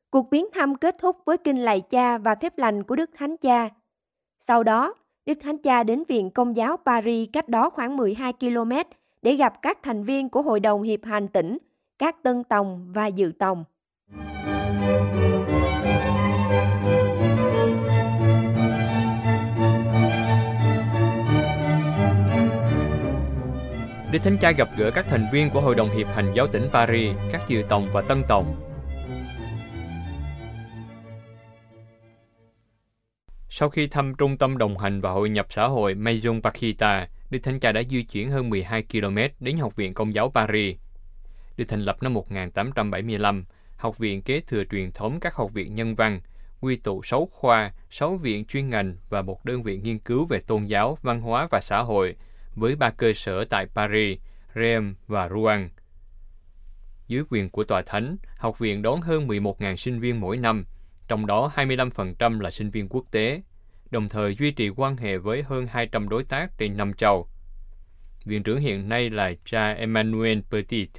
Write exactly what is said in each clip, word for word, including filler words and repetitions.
Cuộc viếng thăm kết thúc với kinh lạy Cha và phép lành của Đức Thánh Cha. Sau đó, Đức Thánh Cha đến Viện Công giáo Paris cách đó khoảng mười hai ki lô mét để gặp các thành viên của Hội đồng Hiệp hành tỉnh, các tân tòng và dự tòng. Đức Thánh Cha gặp gỡ các thành viên của Hội đồng Hiệp hành giáo tỉnh Paris, các dự tòng và tân tòng. Sau khi thăm trung tâm đồng hành và hội nhập xã hội Maison Paquita, Đức Thánh Cha đã di chuyển hơn mười hai ki lô mét đến Học viện Công giáo Paris. Được thành lập năm một nghìn tám trăm bảy mươi lăm, học viện kế thừa truyền thống các học viện nhân văn, quy tụ sáu khoa, sáu viện chuyên ngành và một đơn vị nghiên cứu về tôn giáo, văn hóa và xã hội, với ba cơ sở tại Paris, Reims và Rouen. Dưới quyền của Tòa Thánh, học viện đón hơn mười một nghìn sinh viên mỗi năm, trong đó hai mươi lăm phần trăm là sinh viên quốc tế, đồng thời duy trì quan hệ với hơn hai trăm đối tác trên năm châu. Viện trưởng hiện nay là cha Emmanuel Petit.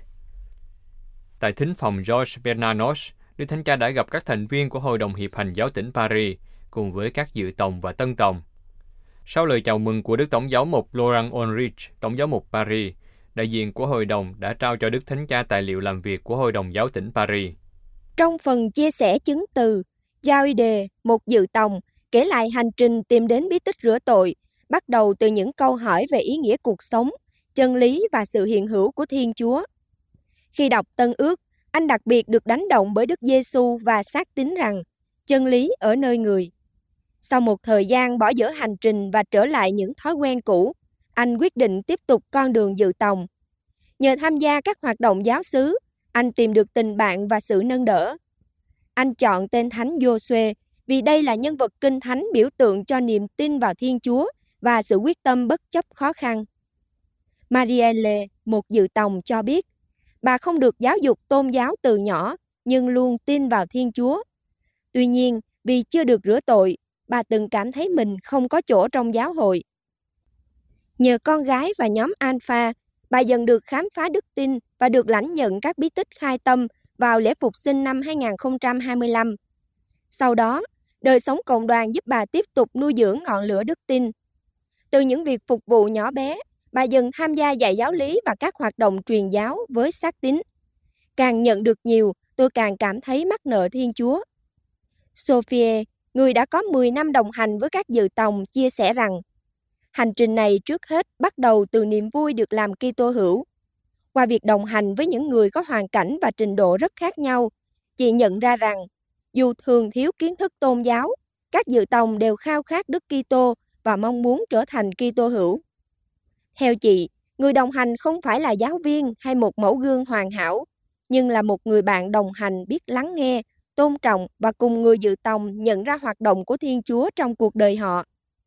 Tại thính phòng Georges Bernanos, Đức Thánh Cha đã gặp các thành viên của Hội đồng Hiệp hành giáo tỉnh Paris, cùng với các dự tòng và tân tòng. Sau lời chào mừng của Đức Tổng giáo mục Laurent Ulrich, Tổng giáo mục Paris, đại diện của Hội đồng đã trao cho Đức Thánh Cha tài liệu làm việc của Hội đồng giáo tỉnh Paris. Trong phần chia sẻ chứng từ, Jaude, một dự tòng, kể lại hành trình tìm đến bí tích rửa tội, bắt đầu từ những câu hỏi về ý nghĩa cuộc sống, chân lý và sự hiện hữu của Thiên Chúa. Khi đọc Tân Ước, anh đặc biệt được đánh động bởi Đức Giêsu và xác tín rằng chân lý ở nơi người. Sau một thời gian bỏ dở hành trình và trở lại những thói quen cũ, anh quyết định tiếp tục con đường dự tòng. Nhờ tham gia các hoạt động giáo xứ, anh tìm được tình bạn và sự nâng đỡ. Anh chọn tên Thánh Giô-suê vì đây là nhân vật kinh thánh biểu tượng cho niềm tin vào Thiên Chúa và sự quyết tâm bất chấp khó khăn. Marielle, một dự tòng, cho biết, bà không được giáo dục tôn giáo từ nhỏ, nhưng luôn tin vào Thiên Chúa. Tuy nhiên, vì chưa được rửa tội, bà từng cảm thấy mình không có chỗ trong giáo hội. Nhờ con gái và nhóm Alpha, bà dần được khám phá đức tin và được lãnh nhận các bí tích khai tâm vào lễ phục sinh năm hai nghìn không trăm hai mươi lăm. Sau đó, đời sống cộng đoàn giúp bà tiếp tục nuôi dưỡng ngọn lửa đức tin. Từ những việc phục vụ nhỏ bé, bà dần tham gia dạy giáo lý và các hoạt động truyền giáo với xác tín. Càng nhận được nhiều, tôi càng cảm thấy mắc nợ Thiên Chúa. Sophie, người đã có mười năm đồng hành với các dự tòng, chia sẻ rằng hành trình này trước hết bắt đầu từ niềm vui được làm Kitô hữu. Qua việc đồng hành với những người có hoàn cảnh và trình độ rất khác nhau, chị nhận ra rằng dù thường thiếu kiến thức tôn giáo, các dự tòng đều khao khát Đức Kitô và mong muốn trở thành Kitô hữu. Theo chị, người đồng hành không phải là giáo viên hay một mẫu gương hoàn hảo, nhưng là một người bạn đồng hành biết lắng nghe, tôn trọng và cùng người dự tòng nhận ra hoạt động của Thiên Chúa trong cuộc đời họ.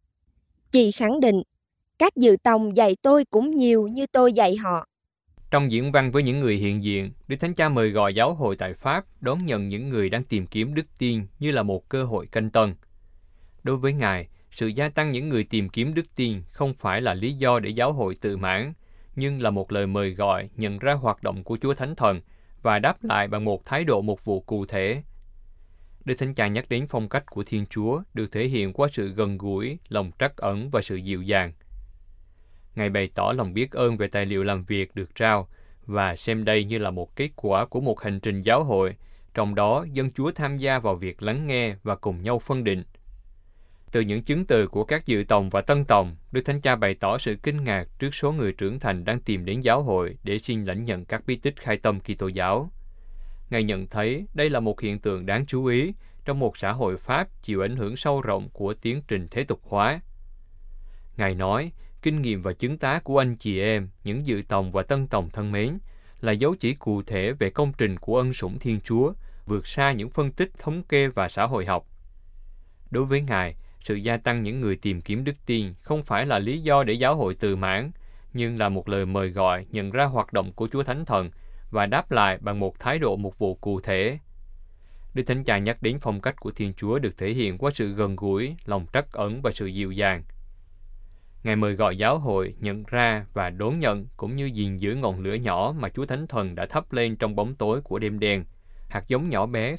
Chị khẳng định, các dự tòng dạy tôi cũng nhiều như tôi dạy họ. Trong diễn văn với những người hiện diện, Đức Thánh Cha mời gọi giáo hội tại Pháp đón nhận những người đang tìm kiếm đức tin như là một cơ hội canh tân. Đối với Ngài, sự gia tăng những người tìm kiếm đức tin không phải là lý do để giáo hội tự mãn, nhưng là một lời mời gọi nhận ra hoạt động của Chúa Thánh Thần và đáp lại bằng một thái độ mục vụ cụ thể. Đức Thánh Cha nhắc đến phong cách của Thiên Chúa được thể hiện qua sự gần gũi, lòng trắc ẩn và sự dịu dàng. Ngài bày tỏ lòng biết ơn về tài liệu làm việc được trao và xem đây như là một kết quả của một hành trình giáo hội, trong đó dân Chúa tham gia vào việc lắng nghe và cùng nhau phân định. Từ những chứng từ của các dự tòng và tân tòng, Đức Thánh Cha bày tỏ sự kinh ngạc trước số người trưởng thành đang tìm đến giáo hội để xin lãnh nhận các bí tích khai tâm Kitô giáo. Ngài nhận thấy đây là một hiện tượng đáng chú ý trong một xã hội Pháp chịu ảnh hưởng sâu rộng của tiến trình thế tục hóa. Ngài nói, kinh nghiệm và chứng tá của anh chị em, những dự tòng và tân tòng thân mến, là dấu chỉ cụ thể về công trình của ân sủng Thiên Chúa, vượt xa những phân tích thống kê và xã hội học. Đối với Ngài, sự gia tăng những người tìm kiếm đức tin không phải là lý do để giáo hội tự mãn, nhưng là một lời mời gọi nhận ra hoạt động của Chúa Thánh Thần và đáp lại bằng một thái độ mục vụ cụ thể. Đức Thánh Cha nhắc đến phong cách của Thiên Chúa được thể hiện qua sự gần gũi, lòng trắc ẩn và sự dịu dàng. Ngài mời gọi giáo hội nhận ra và đón nhận cũng như gìn giữ ngọn lửa nhỏ mà Chúa Thánh Thần đã thắp lên trong bóng tối của đêm đen, hạt giống nhỏ bé